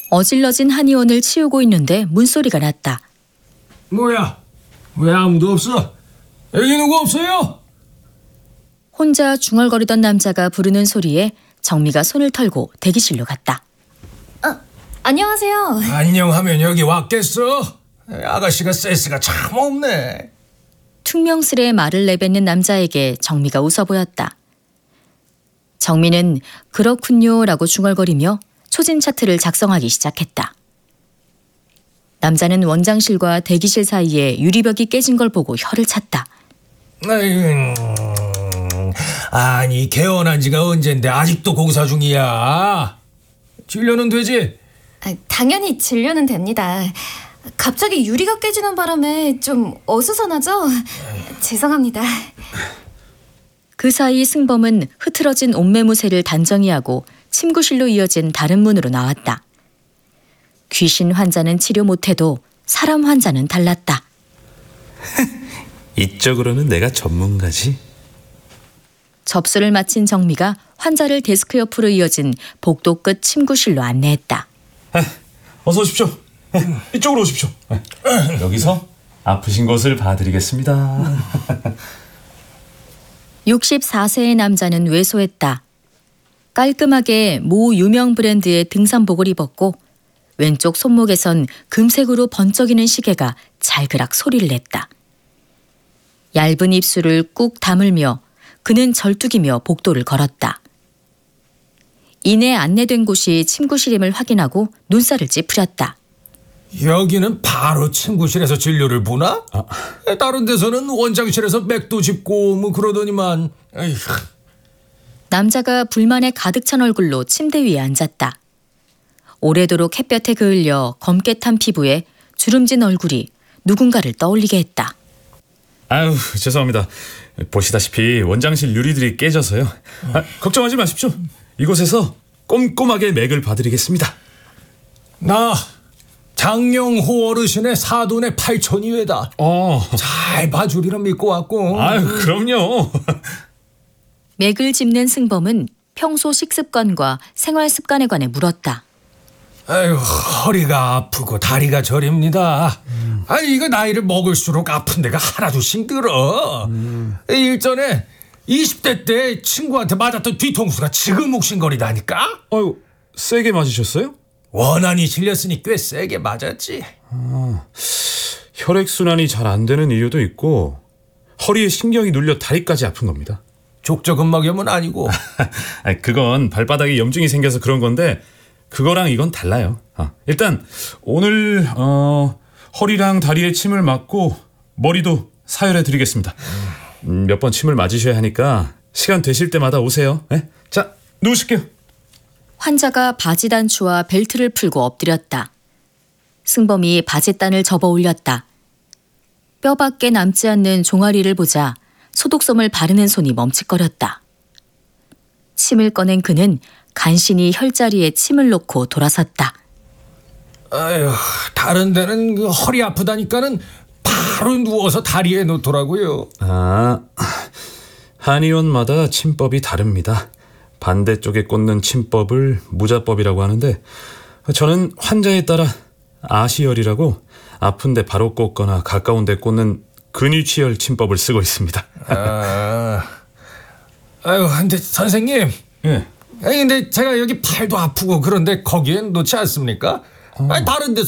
어질러진 한의원을 치우고 있는데 문소리가 났다. 뭐야? 왜 아무도 없어? 여기 누구 없어요? 혼자 중얼거리던 남자가 부르는 소리에 정미가 손을 털고 대기실로 갔다. 안녕하세요. 안녕하면 여기 왔겠어? 아가씨가 센스가 참 없네. 퉁명스레 말을 내뱉는 남자에게 정미가 웃어 보였다. 정미는 그렇군요라고 중얼거리며 초진 차트를 작성하기 시작했다. 남자는 원장실과 대기실 사이에 유리벽이 깨진 걸 보고 혀를 찼다. 아니 개원한 지가 언젠데 아직도 공사 중이야. 진료는 되지? 당연히 진료는 됩니다. 갑자기 유리가 깨지는 바람에 좀 어수선하죠? 죄송합니다. 그 사이 승범은 흐트러진 옷매무새를 단정히 하고 침구실로 이어진 다른 문으로 나왔다. 귀신 환자는 치료 못해도 사람 환자는 달랐다. 이쪽으로는 내가 전문가지. 접수를 마친 정미가 환자를 데스크 옆으로 이어진 복도 끝 침구실로 안내했다. 어서 오십시오. 이쪽으로 오십시오. 여기서 아프신 곳을 봐드리겠습니다. 64세의 남자는 왜소했다. 깔끔하게 모 유명 브랜드의 등산복을 입었고 왼쪽 손목에선 금색으로 번쩍이는 시계가 잘그락 소리를 냈다. 얇은 입술을 꾹 다물며 그는 절뚝이며 복도를 걸었다. 이내 안내된 곳이 침구실임을 확인하고 눈살을 찌푸렸다. 여기는 바로 침구실에서 진료를 보나? 다른 데서는 원장실에서 맥도 짚고 뭐 그러더니만. 에휴. 남자가 불만에 가득 찬 얼굴로 침대 위에 앉았다. 오래도록 햇볕에 그을려 검게 탄 피부에 주름진 얼굴이 누군가를 떠올리게 했다. 아유, 죄송합니다. 보시다시피 원장실 유리들이 깨져서요. 걱정하지 마십시오. 이곳에서 꼼꼼하게 맥을 봐드리겠습니다. 나 장영호 어르신의 사돈의 8천이외다. 잘 봐주리라 믿고 왔고. 아유, 그럼요. 맥을 짚는 승범은 평소 식습관과 생활 습관에 관해 물었다. 아유, 허리가 아프고 다리가 저립니다. 아니 이거 나이를 먹을수록 아픈 데가 하나둘씩 들어. 일전에 20대 때 친구한테 맞았던 뒤통수가 지금 욱신거리다니까. 아유, 세게 맞으셨어요? 원한이 실렸으니 꽤 세게 맞았지. 혈액순환이 잘 안 되는 이유도 있고 허리에 신경이 눌려 다리까지 아픈 겁니다. 족저근막염은 아니고. 그건 발바닥에 염증이 생겨서 그런 건데 그거랑 이건 달라요. 일단 오늘 허리랑 다리에 침을 맞고 머리도 사열해 드리겠습니다. 몇 번 침을 맞으셔야 하니까 시간 되실 때마다 오세요. 네? 자, 누우실게요. 환자가 바지 단추와 벨트를 풀고 엎드렸다. 승범이 바지단을 접어 올렸다. 뼈밖에 남지 않는 종아리를 보자 소독솜을 바르는 손이 멈칫거렸다. 침을 꺼낸 그는 간신히 혈자리에 침을 놓고 돌아섰다. 아유, 다른 데는 그 허리 아프다니까는 바로 누워서 다리에 놓더라고요. 한의원마다 침법이 다릅니다. 반대쪽에 꽂는 침법을 무자법이라고 하는데 저는 환자에 따라 아시열이라고 아픈데 바로 꽂거나 가까운 데 꽂는 근위치열 침법을 쓰고 있습니다. 아유, 근데 선생님. 예. 아니 근데 제가 여기 팔도 아프고 그런데 거기엔 놓지 않습니까? 아니, 다른 데서